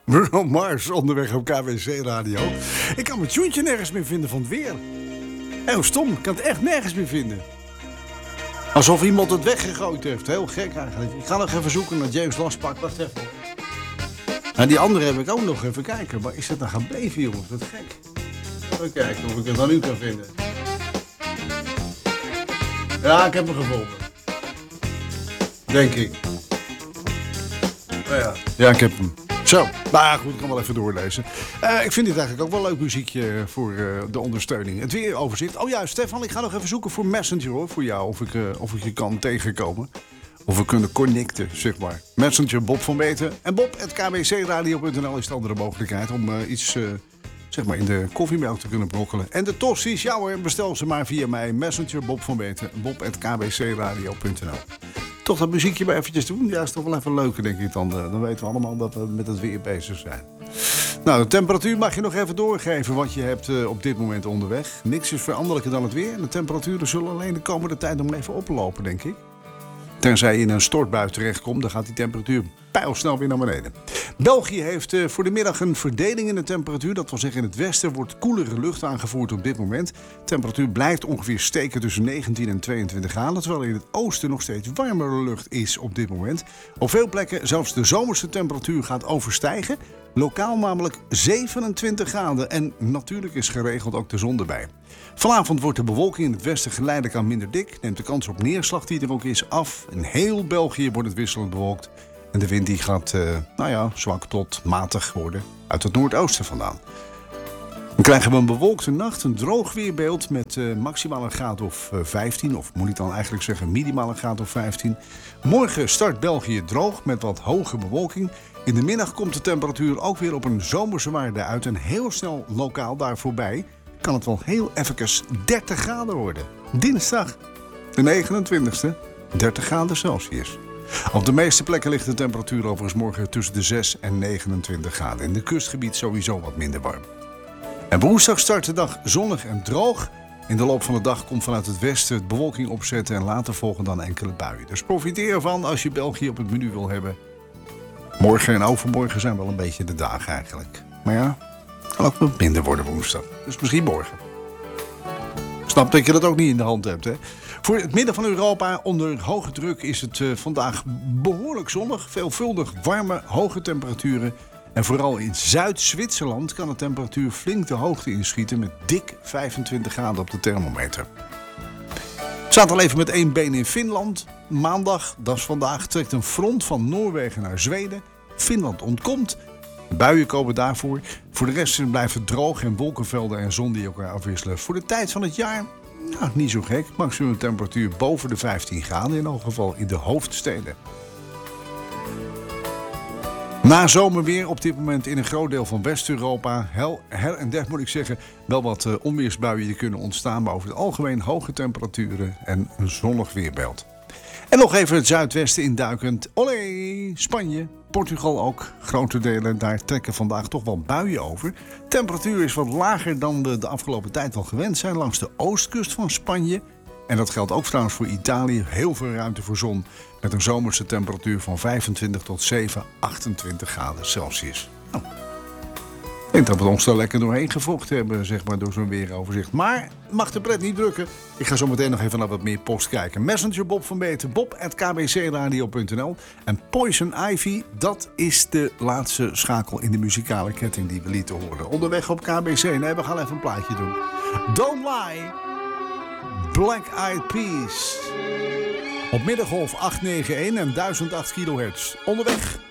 Bruno Mars onderweg op KBC Radio. Ik kan mijn tuentje nergens meer vinden van het weer. Heel stom, ik kan het echt nergens meer vinden. Alsof iemand het weggegooid heeft. Heel gek eigenlijk. Ik ga nog even zoeken naar James Lastpak. Wacht even. Nou, die andere heb ik ook nog even kijken. Maar is het nou gebleven, jongens? Wat gek. Even kijken of ik het dan nu kan vinden. Ja, ik heb hem gevonden. Denk ik. Oh ja. Ja, ik heb hem. Zo, nou ja, goed, ik kan wel even doorlezen. Ik vind dit eigenlijk ook wel leuk muziekje voor de ondersteuning. Het weeroverzicht. Oh ja, Stefan, ik ga nog even zoeken voor Messenger hoor, voor jou. Of ik je kan tegenkomen. Of we kunnen connecten, zeg maar. Messenger Bob van Beten. En bob@kbcradio.nl is de andere mogelijkheid om iets zeg maar in de koffiemelk te kunnen brokkelen. En de tosti's, ja hoor, bestel ze maar via mij. Messenger Bob van Beten. bob@kbcradio.nl. Toch dat muziekje maar eventjes doen. Ja, is toch wel even leuker, denk ik dan. Dan weten we allemaal dat we met het weer bezig zijn. Nou, de temperatuur mag je nog even doorgeven wat je hebt op dit moment onderweg. Niks is veranderlijker dan het weer. De temperaturen zullen alleen de komende tijd nog even oplopen, denk ik. Tenzij je in een stortbui terechtkomt, dan gaat die temperatuur pijlsnel weer naar beneden. België heeft voor de middag een verdeling in de temperatuur. Dat wil zeggen, in het westen wordt koelere lucht aangevoerd op dit moment. De temperatuur blijft ongeveer steken tussen 19 en 22 graden. Terwijl in het oosten nog steeds warmere lucht is op dit moment. Op veel plekken zelfs de zomerse temperatuur gaat overstijgen. Lokaal namelijk 27 graden. En natuurlijk is geregeld ook de zon erbij. Vanavond wordt de bewolking in het westen geleidelijk aan minder dik. Neemt de kans op neerslag die er ook is af. In heel België wordt het wisselend bewolkt. En de wind die gaat zwak tot matig worden uit het noordoosten vandaan. Dan krijgen we een bewolkte nacht, een droog weerbeeld met maximaal een graad of 15. Of moet ik dan eigenlijk zeggen minimaal een graad of 15. Morgen start België droog met wat hoge bewolking. In de middag komt de temperatuur ook weer op een zomerse waarde uit. En heel snel lokaal daar voorbij kan het wel heel even 30 graden worden. Dinsdag, de 29e, 30 graden Celsius. Op de meeste plekken ligt de temperatuur overigens morgen tussen de 6 en 29 graden. In de kustgebied sowieso wat minder warm. En woensdag start de dag zonnig en droog. In de loop van de dag komt vanuit het westen het bewolking opzetten en later volgen dan enkele buien. Dus profiteer ervan als je België op het menu wil hebben. Morgen en overmorgen zijn wel een beetje de dagen eigenlijk. Maar ja, kan ook wat minder worden woensdag. Dus misschien morgen. Snap dat je dat ook niet in de hand hebt, hè? Voor het midden van Europa onder hoge druk is het vandaag behoorlijk zonnig. Veelvuldig warme, hoge temperaturen. En vooral in Zuid-Zwitserland kan de temperatuur flink de hoogte inschieten met dik 25 graden op de thermometer. Het staat al even met één been in Finland. Maandag, dat is vandaag, trekt een front van Noorwegen naar Zweden. Finland ontkomt. Buien komen daarvoor. Voor de rest blijft het droog en wolkenvelden en zon die elkaar afwisselen. Voor de tijd van het jaar, nou, niet zo gek. Maximum temperatuur boven de 15 graden in elk geval in de hoofdsteden. Na zomerweer op dit moment in een groot deel van West-Europa. Her en der moet ik zeggen, wel wat onweersbuien die kunnen ontstaan. Maar over het algemeen hoge temperaturen en een zonnig weerbeeld. En nog even het zuidwesten induikend. Olé, Spanje, Portugal ook. Grote delen, daar trekken vandaag toch wel buien over. Temperatuur is wat lager dan we de afgelopen tijd al gewend zijn langs de oostkust van Spanje. En dat geldt ook trouwens voor Italië. Heel veel ruimte voor zon met een zomerse temperatuur van 25 tot 28 graden Celsius. Nou, ik denk dat we ons er lekker doorheen gevochten hebben, zeg maar, door zo'n weeroverzicht. Maar mag de pret niet drukken. Ik ga zo meteen nog even naar wat meer post kijken. Messenger Bob van Beten, bob@kbcradio.nl. En Poison Ivy, dat is de laatste schakel in de muzikale ketting die we lieten horen. Onderweg op KBC. Nee, we gaan even een plaatje doen. Don't Lie, Black Eyed Peas. Op middengolf 891 en 1008 kHz. Onderweg